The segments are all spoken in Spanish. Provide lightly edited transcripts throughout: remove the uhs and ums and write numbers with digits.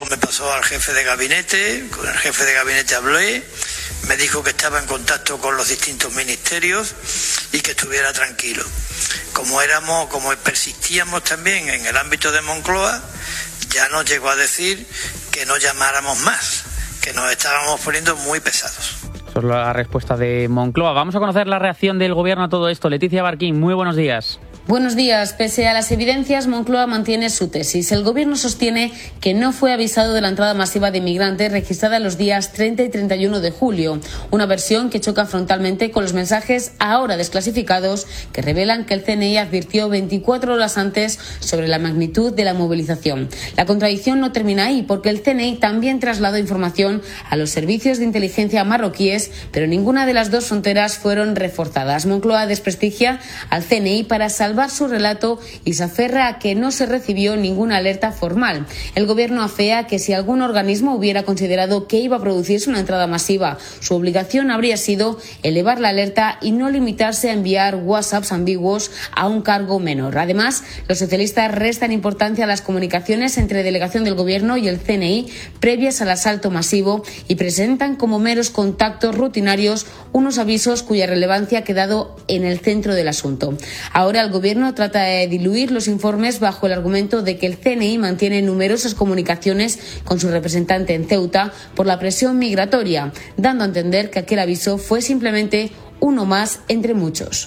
me pasó al jefe de gabinete, con el jefe de gabinete hablé, me dijo que estaba en contacto con los distintos ministerios y que estuviera tranquilo. Como persistíamos también en el ámbito de Moncloa, ya nos llegó a decir que no llamáramos más, que nos estábamos poniendo muy pesados. Esa es la respuesta de Moncloa. Vamos a conocer la reacción del gobierno a todo esto. Leticia Barquín, muy buenos días. Buenos días. Pese a las evidencias, Moncloa mantiene su tesis. El Gobierno sostiene que no fue avisado de la entrada masiva de inmigrantes registrada los días 30 y 31 de julio, una versión que choca frontalmente con los mensajes ahora desclasificados que revelan que el CNI advirtió 24 horas antes sobre la magnitud de la movilización. La contradicción no termina ahí, porque el CNI también trasladó información a los servicios de inteligencia marroquíes, pero ninguna de las dos fronteras fueron reforzadas. Moncloa desprestigia al CNI para salvar su relato y se aferra a que no se recibió ninguna alerta formal. El gobierno afea que si algún organismo hubiera considerado que iba a producirse una entrada masiva, su obligación habría sido elevar la alerta y no limitarse a enviar WhatsApps ambiguos a un cargo menor. Además, los socialistas restan importancia a las comunicaciones entre delegación del gobierno y el CNI previas al asalto masivo y presentan como meros contactos rutinarios unos avisos cuya relevancia ha quedado en el centro del asunto. Ahora el gobierno trata de diluir los informes bajo el argumento de que el CNI mantiene numerosas comunicaciones con su representante en Ceuta por la presión migratoria, dando a entender que aquel aviso fue simplemente uno más entre muchos.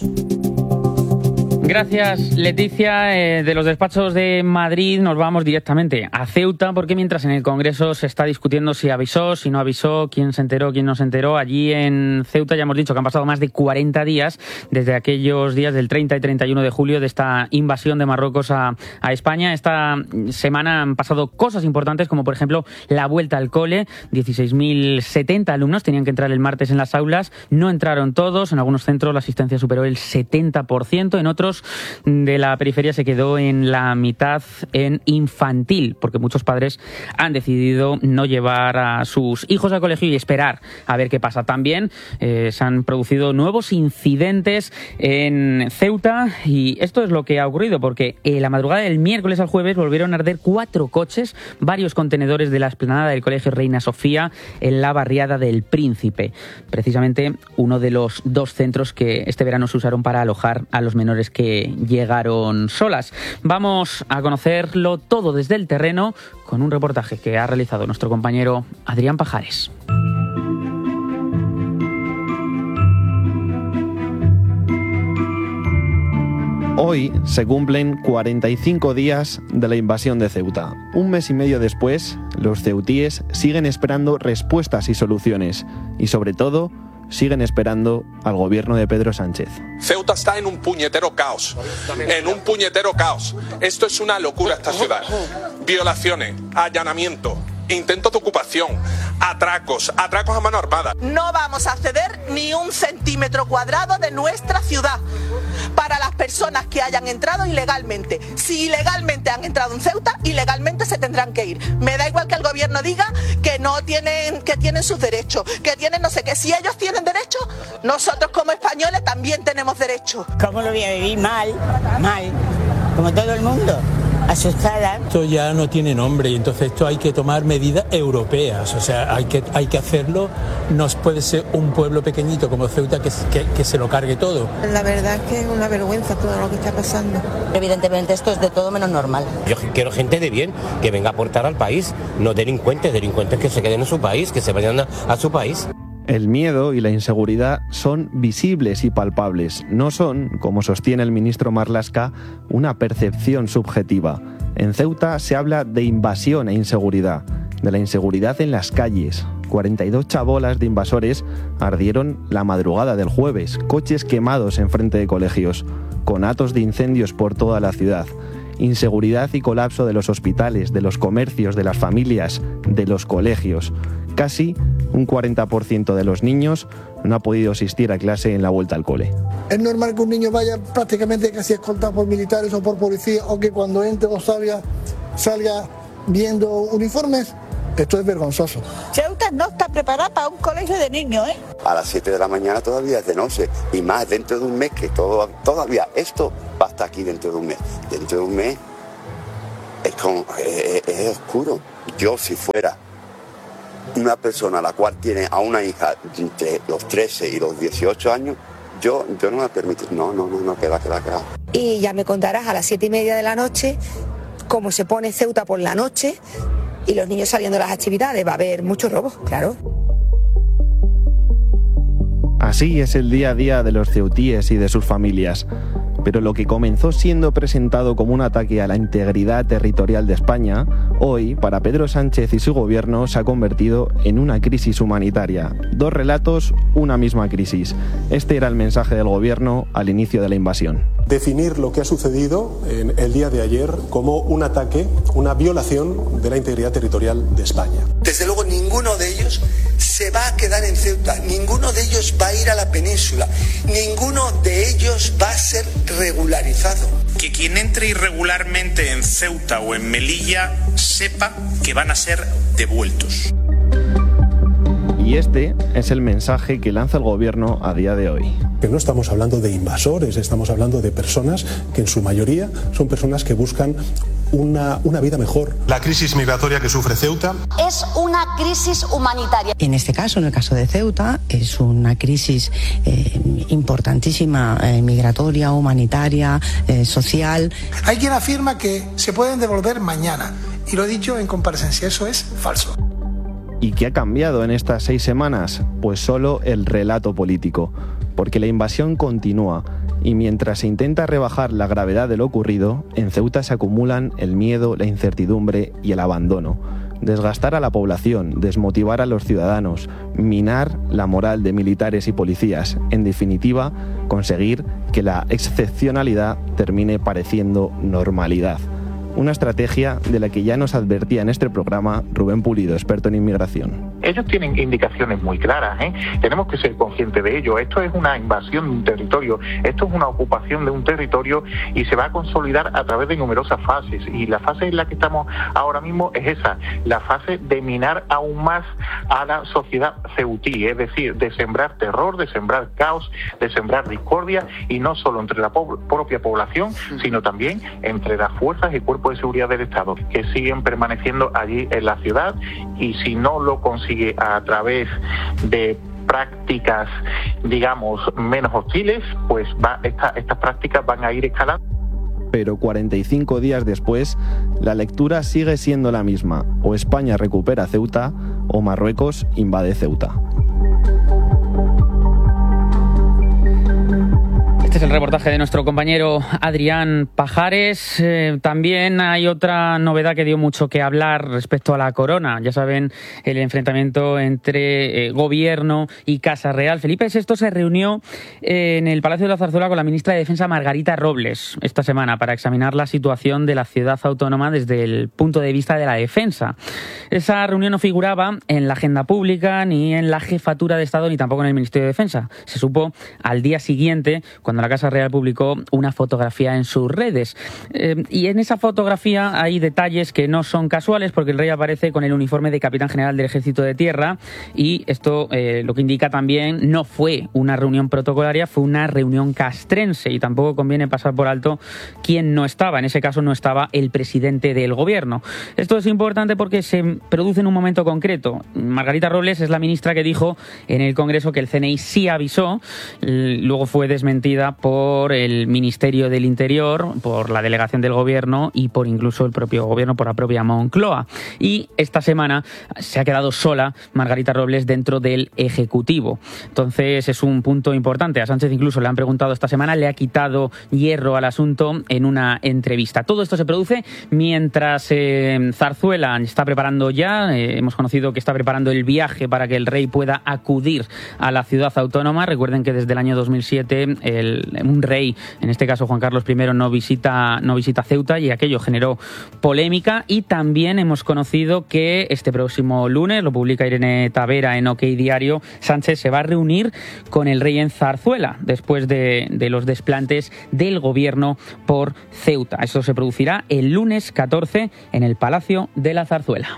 Gracias, Leticia. De los despachos de Madrid nos vamos directamente a Ceuta, porque mientras en el Congreso se está discutiendo si avisó, si no avisó, quién se enteró, quién no se enteró, allí en Ceuta ya hemos dicho que han pasado más de 40 días desde aquellos días del 30 y 31 de julio de esta invasión de Marruecos a España. Esta semana han pasado cosas importantes, como por ejemplo la vuelta al cole. 16.070 alumnos tenían que entrar el martes en las aulas, no entraron todos. En algunos centros la asistencia superó el 70%, en otros de la periferia se quedó en la mitad en infantil, porque muchos padres han decidido no llevar a sus hijos al colegio y esperar a ver qué pasa. También se han producido nuevos incidentes en Ceuta y esto es lo que ha ocurrido, porque la madrugada del miércoles al jueves volvieron a arder 4 coches, varios contenedores de la explanada del Colegio Reina Sofía en la barriada del Príncipe, precisamente uno de los 2 centros que este verano se usaron para alojar a los menores que llegaron solas. Vamos a conocerlo todo desde el terreno con un reportaje que ha realizado nuestro compañero Adrián Pajares. Hoy se cumplen 45 días de la invasión de Ceuta. Un mes y medio después, los ceutíes siguen esperando respuestas y soluciones y, sobre todo, siguen esperando al gobierno de Pedro Sánchez. Ceuta está en un puñetero caos. Esto es una locura, esta ciudad. Violaciones, allanamiento, intentos de ocupación, atracos a mano armada. No vamos a ceder ni un centímetro cuadrado de nuestra ciudad para las personas que hayan entrado ilegalmente. Si ilegalmente han entrado en Ceuta, ilegalmente se tendrán que ir. Me da igual que el gobierno diga que tienen sus derechos, que tienen no sé qué. Si ellos tienen derechos, nosotros como españoles también tenemos derechos. ¿Cómo lo voy a vivir? Mal, como todo el mundo. Asustada. Esto ya no tiene nombre y entonces esto hay que tomar medidas europeas, o sea, hay que hacerlo. No puede ser un pueblo pequeñito como Ceuta que se lo cargue todo. La verdad es que es una vergüenza todo lo que está pasando. Evidentemente esto es de todo menos normal. Yo quiero gente de bien que venga a aportar al país, no delincuentes que se queden en su país, que se vayan a su país. El miedo y la inseguridad son visibles y palpables, no son, como sostiene el ministro Marlaska, una percepción subjetiva. En Ceuta se habla de invasión e inseguridad, de la inseguridad en las calles. 42 chabolas de invasores ardieron la madrugada del jueves, coches quemados enfrente de colegios, conatos de incendios por toda la ciudad. Inseguridad y colapso de los hospitales, de los comercios, de las familias, de los colegios. Casi un 40% de los niños no ha podido asistir a clase en la vuelta al cole. Es normal que un niño vaya prácticamente casi escoltado por militares o por policía, o que cuando entre o salga viendo uniformes. Esto es vergonzoso. Ceuta no está preparada para un colegio de niños, ¿eh? A las 7 de la mañana todavía es de noche, y más dentro de un mes, que todavía esto va a estar aquí dentro de un mes. Dentro de un mes es oscuro. yo si fuera una persona a la cual tiene a una hija entre los 13 y los 18 años, yo no me permito, no, que va. Y ya me contarás a las 7:30 de la noche cómo se pone Ceuta por la noche y los niños saliendo de las actividades. Va a haber muchos robos, claro. Así es el día a día de los ceutíes y de sus familias. Pero lo que comenzó siendo presentado como un ataque a la integridad territorial de España, hoy, para Pedro Sánchez y su gobierno, se ha convertido en una crisis humanitaria. 2 relatos, una misma crisis. Este era el mensaje del gobierno al inicio de la invasión. Definir lo que ha sucedido en el día de ayer como un ataque, una violación de la integridad territorial de España. Desde luego ninguno de ellos se va a quedar en Ceuta, ninguno de ellos va a ir a la península, ninguno de ellos va a ser regularizado. Que quien entre irregularmente en Ceuta o en Melilla sepa que van a ser devueltos. Y este es el mensaje que lanza el gobierno a día de hoy. Que no estamos hablando de invasores, estamos hablando de personas que en su mayoría son personas que buscan una vida mejor. La crisis migratoria que sufre Ceuta es una crisis humanitaria. En este caso, en el caso de Ceuta, es una crisis importantísima, migratoria, humanitaria, social. Hay quien afirma que se pueden devolver mañana, y lo he dicho en comparecencia, eso es falso. ¿Y qué ha cambiado en estas 6 semanas? Pues solo el relato político, porque la invasión continúa y mientras se intenta rebajar la gravedad de lo ocurrido, en Ceuta se acumulan el miedo, la incertidumbre y el abandono. Desgastar a la población, desmotivar a los ciudadanos, minar la moral de militares y policías, en definitiva, conseguir que la excepcionalidad termine pareciendo normalidad. Una estrategia de la que ya nos advertía en este programa Rubén Pulido, experto en inmigración. Ellos tienen indicaciones muy claras, tenemos que ser conscientes de ello. Esto es una invasión de un territorio, esto es una ocupación de un territorio y se va a consolidar a través de numerosas fases. Y la fase en la que estamos ahora mismo es esa, la fase de minar aún más a la sociedad ceutí, es decir, de sembrar terror, de sembrar caos, de sembrar discordia, y no solo entre la propia población, sino también entre las fuerzas y cuerpos de seguridad del Estado, que siguen permaneciendo allí en la ciudad, y si no lo consigue a través de prácticas, digamos, menos hostiles, pues estas prácticas van a ir escalando. Pero 45 días después, la lectura sigue siendo la misma. O España recupera Ceuta, o Marruecos invade Ceuta. Este es el reportaje de nuestro compañero Adrián Pajares. También hay otra novedad que dio mucho que hablar respecto a la corona. Ya saben, el enfrentamiento entre gobierno y Casa Real. Felipe VI se reunió en el Palacio de la Zarzuela con la ministra de Defensa Margarita Robles esta semana para examinar la situación de la ciudad autónoma desde el punto de vista de la defensa. Esa reunión no figuraba en la agenda pública, ni en la jefatura de Estado, ni tampoco en el Ministerio de Defensa. Se supo al día siguiente, cuando la Casa Real publicó una fotografía en sus redes. Y en esa fotografía hay detalles que no son casuales, porque el rey aparece con el uniforme de capitán general del Ejército de Tierra, y esto lo que indica también no fue una reunión protocolaria, fue una reunión castrense, y tampoco conviene pasar por alto quién no estaba. En ese caso no estaba el presidente del gobierno. Esto es importante porque se produce en un momento concreto. Margarita Robles es la ministra que dijo en el Congreso que el CNI sí avisó, luego fue desmentida por el Ministerio del Interior, por la delegación del Gobierno y por incluso el propio Gobierno, por la propia Moncloa. Y esta semana se ha quedado sola Margarita Robles dentro del Ejecutivo. Entonces es un punto importante. A Sánchez incluso le han preguntado esta semana, le ha quitado hierro al asunto en una entrevista. Todo esto se produce mientras Zarzuela está preparando ya, hemos conocido que está preparando el viaje para que el rey pueda acudir a la ciudad autónoma. Recuerden que desde el año 2007 un rey, en este caso Juan Carlos I, no visita Ceuta, y aquello generó polémica. Y también hemos conocido que este próximo lunes, lo publica Irene Tavera en OK Diario, Sánchez se va a reunir con el rey en Zarzuela después de los desplantes del gobierno por Ceuta. Eso se producirá el lunes 14 en el Palacio de la Zarzuela.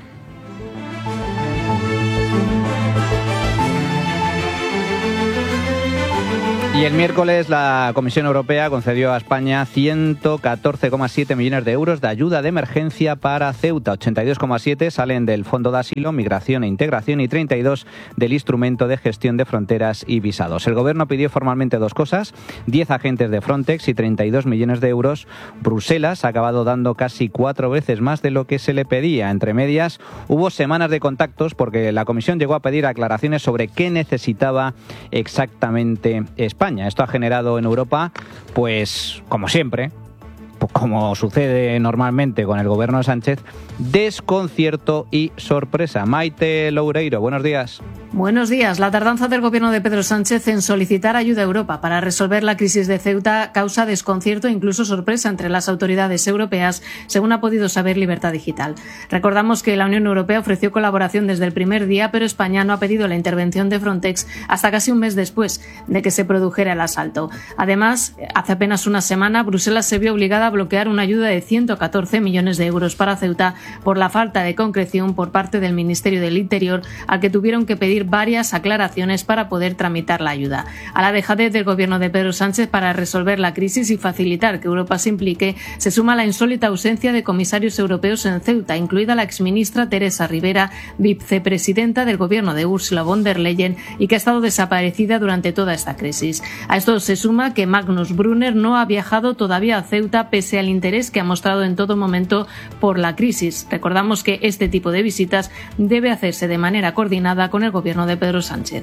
Y el miércoles la Comisión Europea concedió a España 114,7 millones de euros de ayuda de emergencia para Ceuta. 82,7 salen del Fondo de Asilo, Migración e Integración y 32 del Instrumento de Gestión de Fronteras y Visados. El Gobierno pidió formalmente dos cosas: 10 agentes de Frontex y 32 millones de euros. Bruselas ha acabado dando casi 4 veces más de lo que se le pedía. Entre medias, hubo semanas de contactos porque la Comisión llegó a pedir aclaraciones sobre qué necesitaba exactamente España. Esto ha generado en Europa, pues como siempre, como sucede normalmente con el gobierno de Sánchez, desconcierto y sorpresa. Maite Loureiro, buenos días. Buenos días. La tardanza del gobierno de Pedro Sánchez en solicitar ayuda a Europa para resolver la crisis de Ceuta causa desconcierto e incluso sorpresa entre las autoridades europeas, según ha podido saber Libertad Digital. Recordamos que la Unión Europea ofreció colaboración desde el primer día, pero España no ha pedido la intervención de Frontex hasta casi un mes después de que se produjera el asalto. Además, hace apenas una semana, Bruselas se vio obligada a bloquear una ayuda de 114 millones de euros para Ceuta por la falta de concreción por parte del Ministerio del Interior, al que tuvieron que pedir varias aclaraciones para poder tramitar la ayuda. A la dejadez del gobierno de Pedro Sánchez para resolver la crisis y facilitar que Europa se implique, se suma la insólita ausencia de comisarios europeos en Ceuta, incluida la exministra Teresa Rivera, vicepresidenta del gobierno de Ursula von der Leyen y que ha estado desaparecida durante toda esta crisis. A esto se suma que Magnus Brunner no ha viajado todavía a Ceuta pese al interés que ha mostrado en todo momento por la crisis. Recordamos que este tipo de visitas debe hacerse de manera coordinada con el gobierno de Pedro Sánchez.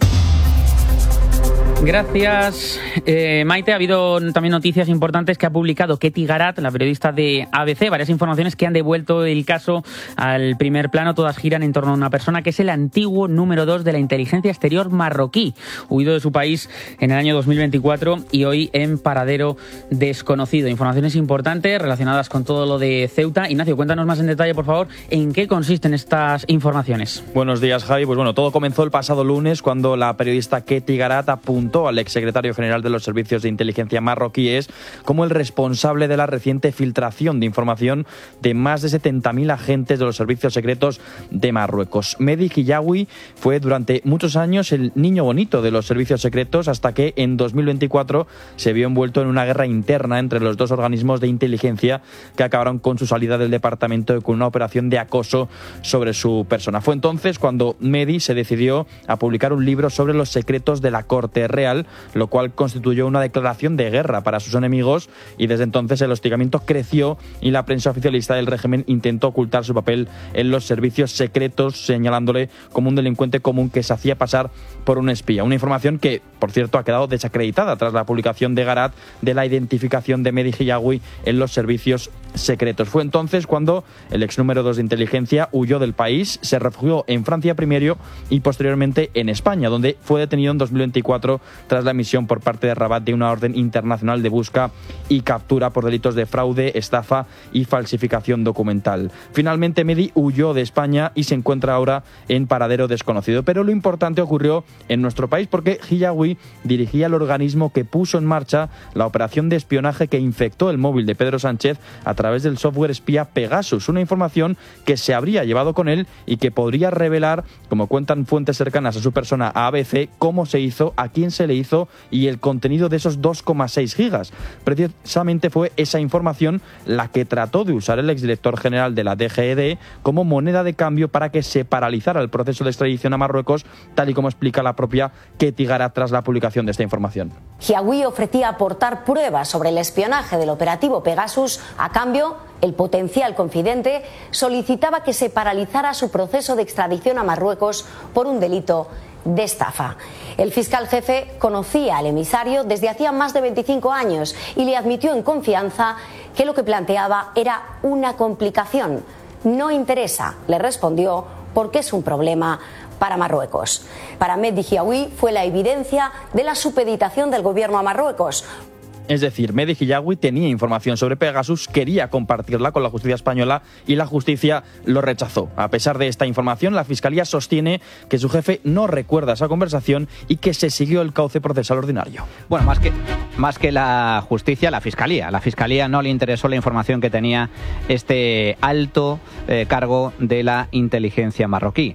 Gracias, Maite. Ha habido también noticias importantes que ha publicado Ketty Garat, la periodista de ABC, varias informaciones que han devuelto el caso al primer plano. Todas giran en torno a una persona que es el antiguo número 2 de la inteligencia exterior marroquí, huido de su país en el año 2024 y hoy en paradero desconocido. Informaciones importantes relacionadas con todo lo de Ceuta. Ignacio, cuéntanos más en detalle, por favor, en qué consisten estas informaciones. Buenos días, Javi. Pues bueno, todo comenzó el pasado lunes cuando la periodista Ketty Garat apuntó al exsecretario general de los servicios de inteligencia marroquíes como el responsable de la reciente filtración de información de más de 70.000 agentes de los servicios secretos de Marruecos. Mehdi Hijawi fue durante muchos años el niño bonito de los servicios secretos hasta que en 2024 se vio envuelto en una guerra interna entre los dos organismos de inteligencia que acabaron con su salida del departamento y con una operación de acoso sobre su persona. Fue entonces cuando Mehdi se decidió a publicar un libro sobre los secretos de la corte real, lo cual constituyó una declaración de guerra para sus enemigos, y desde entonces el hostigamiento creció y la prensa oficialista del régimen intentó ocultar su papel en los servicios secretos, señalándole como un delincuente común que se hacía pasar por un espía. Una información que, por cierto, ha quedado desacreditada tras la publicación de Garat de la identificación de Mehdi Hijawi en los servicios secretos. Fue entonces cuando el ex número 2 de inteligencia huyó del país, se refugió en Francia primero y posteriormente en España, donde fue detenido en 2024 tras la emisión por parte de Rabat de una orden internacional de busca y captura por delitos de fraude, estafa y falsificación documental. Finalmente, Mehdi huyó de España y se encuentra ahora en paradero desconocido. Pero lo importante ocurrió en nuestro país porque Hijawi dirigía el organismo que puso en marcha la operación de espionaje que infectó el móvil de Pedro Sánchez a través del software espía Pegasus, una información que se habría llevado con él y que podría revelar, como cuentan fuentes cercanas a su persona a ABC, cómo se hizo, a quién se le hizo y el contenido de esos 2,6 gigas. Precisamente fue esa información la que trató de usar el exdirector general de la DGED como moneda de cambio para que se paralizara el proceso de extradición a Marruecos, tal y como explica la propia Ketty Garat tras la publicación de esta información. Hijawi ofrecía aportar pruebas sobre el espionaje del operativo Pegasus. A cambio, el potencial confidente solicitaba que se paralizara su proceso de extradición a Marruecos por un delito de estafa. El fiscal jefe conocía al emisario desde hacía más de 25 años y le admitió en confianza que lo que planteaba era una complicación. No interesa, le respondió, porque es un problema para Marruecos. Para Mehdi Hijawi fue la evidencia de la supeditación del gobierno a Marruecos. Es decir, Mehdi Hijawi tenía información sobre Pegasus, quería compartirla con la justicia española y la justicia lo rechazó. A pesar de esta información, la Fiscalía sostiene que su jefe no recuerda esa conversación y que se siguió el cauce procesal ordinario. Bueno, más que la justicia, la Fiscalía. La Fiscalía no le interesó la información que tenía este alto cargo de la inteligencia marroquí.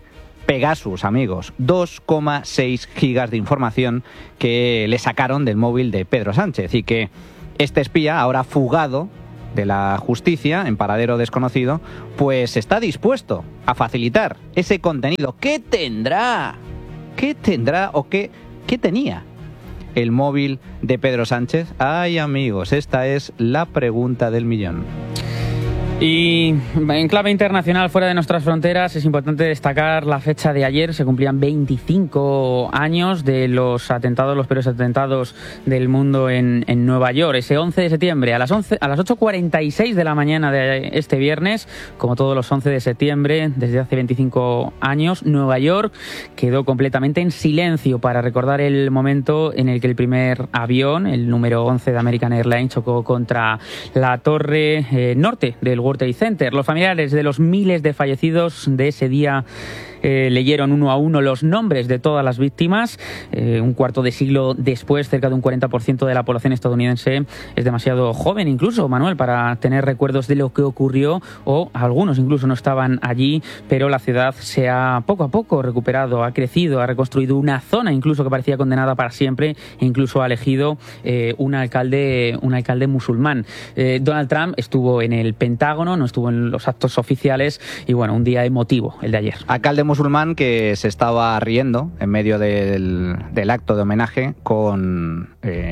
Pegasus, amigos, 2,6 gigas de información que le sacaron del móvil de Pedro Sánchez y que este espía, ahora fugado de la justicia, en paradero desconocido, pues está dispuesto a facilitar ese contenido. ¿Qué tendrá o qué tenía el móvil de Pedro Sánchez? Ay, amigos, esta es la pregunta del millón. Y en clave internacional, fuera de nuestras fronteras, es importante destacar la fecha de ayer. Se cumplían 25 años de los atentados, los peores atentados del mundo en Nueva York. Ese 11 de septiembre, a las 8:46 de la mañana de este viernes, como todos los 11 de septiembre, desde hace 25 años, Nueva York quedó completamente en silencio para recordar el momento en el que el primer avión, el número 11 de American Airlines, chocó contra la torre norte del World Trade Center. Los familiares de los miles de fallecidos de ese día leyeron uno a uno los nombres de todas las víctimas. Un cuarto de siglo después, cerca de un 40% de la población estadounidense es demasiado joven, incluso, Manuel, para tener recuerdos de lo que ocurrió, o algunos incluso no estaban allí, pero la ciudad se ha poco a poco recuperado, ha crecido, ha reconstruido una zona incluso que parecía condenada para siempre, e incluso ha elegido un alcalde musulmán. Donald Trump estuvo en el Pentágono, no estuvo en los actos oficiales, y bueno, un día emotivo el de ayer. Alcalde musulmán que se estaba riendo en medio del acto de homenaje con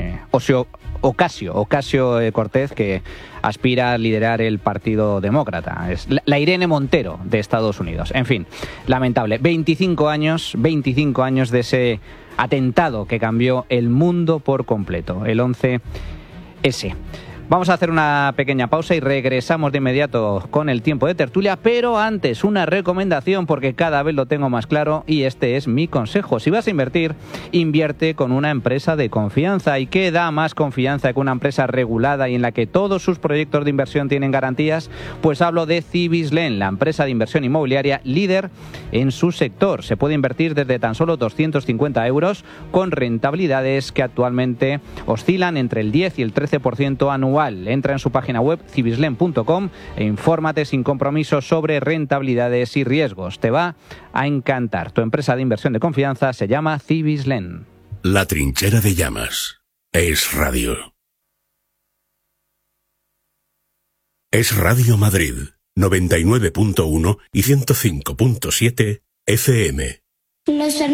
Ocasio Cortez, que aspira a liderar el Partido Demócrata. Es la Irene Montero de Estados Unidos. En fin, lamentable. 25 años de ese atentado que cambió el mundo por completo, el 11S. Vamos a hacer una pequeña pausa y regresamos de inmediato con el tiempo de tertulia, pero antes una recomendación, porque cada vez lo tengo más claro y este es mi consejo. Si vas a invertir, invierte con una empresa de confianza. ¿Y qué da más confianza que una empresa regulada y en la que todos sus proyectos de inversión tienen garantías? Pues hablo de Cibislen, la empresa de inversión inmobiliaria líder en su sector. Se puede invertir desde tan solo 250 euros con rentabilidades que actualmente oscilan entre el 10 y el 13% anual. Entra en su página web cibislen.com e infórmate sin compromiso sobre rentabilidades y riesgos. Te va a encantar. Tu empresa de inversión de confianza se llama Cibislen. La trinchera de llamas. Es radio. Es Radio Madrid, 99.1 y 105.7 FM.